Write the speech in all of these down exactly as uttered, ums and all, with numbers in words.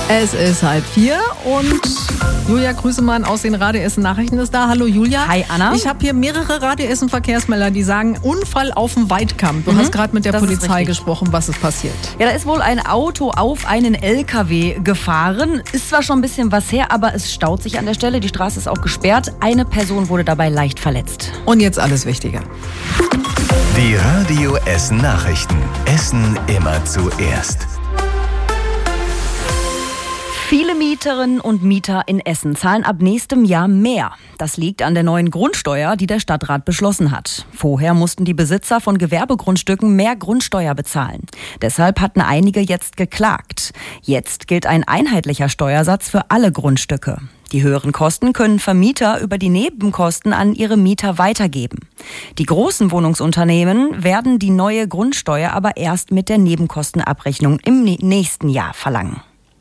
Es ist halb vier und Julia Grüsemann aus den Radio Essen Nachrichten ist da. Hallo Julia. Hi Anna. Ich habe hier mehrere Radio Essen Verkehrsmelder, die sagen Unfall auf dem Weidkamp. Du mhm, hast gerade mit der Polizei gesprochen, was ist passiert? Ja, da ist wohl ein Auto auf einen L K W gefahren. Ist zwar schon ein bisschen was her, aber es staut sich an der Stelle. Die Straße ist auch gesperrt. Eine Person wurde dabei leicht verletzt. Und jetzt alles Wichtige. Die Radio Essen Nachrichten. Essen immer zuerst. Viele Mieterinnen und Mieter in Essen zahlen ab nächstem Jahr mehr. Das liegt an der neuen Grundsteuer, die der Stadtrat beschlossen hat. Vorher mussten die Besitzer von Gewerbegrundstücken mehr Grundsteuer bezahlen. Deshalb hatten einige jetzt geklagt. Jetzt gilt ein einheitlicher Steuersatz für alle Grundstücke. Die höheren Kosten können Vermieter über die Nebenkosten an ihre Mieter weitergeben. Die großen Wohnungsunternehmen werden die neue Grundsteuer aber erst mit der Nebenkostenabrechnung im nächsten Jahr verlangen.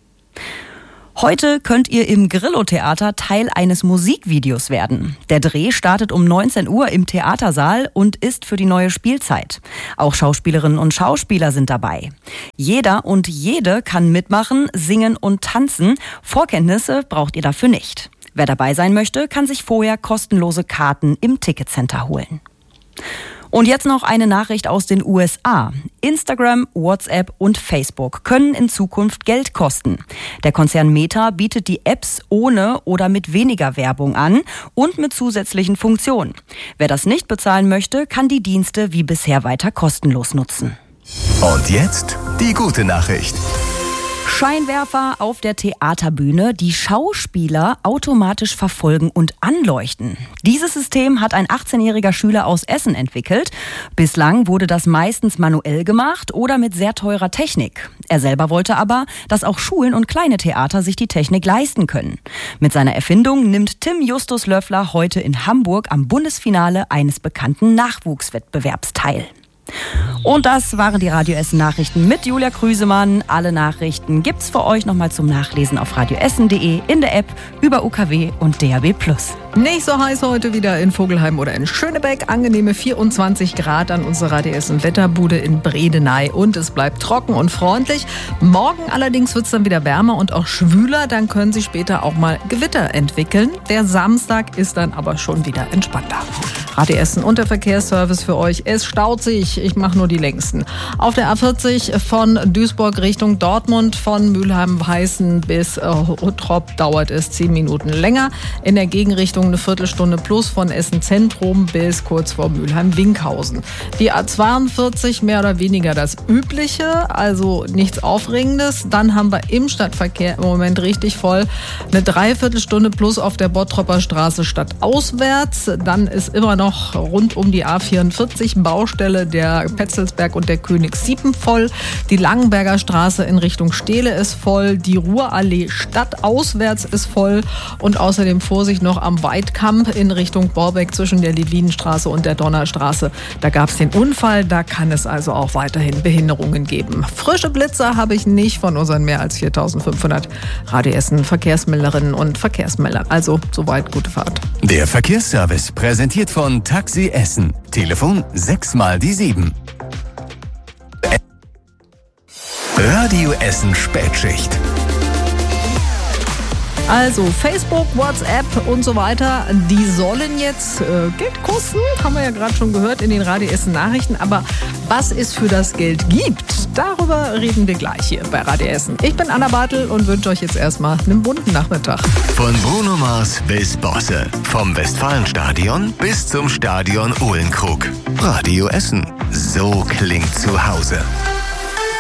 Heute könnt ihr im Grillo-Theater Teil eines Musikvideos werden. Der Dreh startet um neunzehn Uhr im Theatersaal und ist für die neue Spielzeit. Auch Schauspielerinnen und Schauspieler sind dabei. Jeder und jede kann mitmachen, singen und tanzen. Vorkenntnisse braucht ihr dafür nicht. Wer dabei sein möchte, kann sich vorher kostenlose Karten im Ticketcenter holen. Und jetzt noch eine Nachricht aus den U S A. Instagram, WhatsApp und Facebook können in Zukunft Geld kosten. Der Konzern Meta bietet die Apps ohne oder mit weniger Werbung an und mit zusätzlichen Funktionen. Wer das nicht bezahlen möchte, kann die Dienste wie bisher weiter kostenlos nutzen. Und jetzt die gute Nachricht. Scheinwerfer auf der Theaterbühne, die Schauspieler automatisch verfolgen und anleuchten. Dieses System hat ein achtzehnjähriger Schüler aus Essen entwickelt. Bislang wurde das meistens manuell gemacht oder mit sehr teurer Technik. Er selber wollte aber, dass auch Schulen und kleine Theater sich die Technik leisten können. Mit seiner Erfindung nimmt Tim Justus Löffler heute in Hamburg am Bundesfinale eines bekannten Nachwuchswettbewerbs teil. Und das waren die Radio Essen Nachrichten mit Julia Grüsemann. Alle Nachrichten gibt's für euch nochmal zum Nachlesen auf radioessen punkt de, in der App, über U K W und D A B plus. Nicht so heiß heute wieder in Vogelheim oder in Schönebeck. Angenehme vierundzwanzig Grad an unserer Radio Essen Wetterbude in Bredeney. Und es bleibt trocken und freundlich. Morgen allerdings wird's dann wieder wärmer und auch schwüler. Dann können sich später auch mal Gewitter entwickeln. Der Samstag ist dann aber schon wieder entspannter. Radio Essen und der Verkehrsservice für euch. Es staut sich. Ich mache nur die längsten. Auf der A vierzig von Duisburg Richtung Dortmund, von Mülheim-Weißen bis äh, Hottrop dauert es zehn Minuten länger. In der Gegenrichtung eine Viertelstunde plus von Essen Zentrum bis kurz vor Mülheim-Winkhausen. Die A zweiundvierzig mehr oder weniger das Übliche, also nichts Aufregendes. Dann haben wir im Stadtverkehr im Moment richtig voll. Eine Dreiviertelstunde plus auf der Bottropper Straße stadtauswärts. Dann ist immer noch rund um die A vierundvierzig Baustelle der Petzelsberg und der Königssiepen voll. Die Langenberger Straße in Richtung Stehle ist voll. Die Ruhrallee stadtauswärts ist voll. Und außerdem Vorsicht noch am Weidkamp in Richtung Borbeck zwischen der Livinenstraße und der Donnerstraße. Da gab es den Unfall. Da kann es also auch weiterhin Behinderungen geben. Frische Blitzer habe ich nicht von unseren mehr als viertausendfünfhundert Radio Essen Verkehrsmelderinnen und Verkehrsmeldern. Also soweit gute Fahrt. Der Verkehrsservice präsentiert von Taxi Essen. Telefon sechs mal die sieben. Radio Essen Spätschicht. Also Facebook, WhatsApp und so weiter, die sollen jetzt äh, Geld kosten, haben wir ja gerade schon gehört in den Radio Essen Nachrichten. Aber was es für das Geld gibt, darüber reden wir gleich hier bei Radio Essen. Ich bin Anna Bartel und wünsche euch jetzt erstmal einen bunten Nachmittag. Von Bruno Mars bis Bosse, vom Westfalenstadion bis zum Stadion Uhlenkrug. Radio Essen, so klingt zu Hause.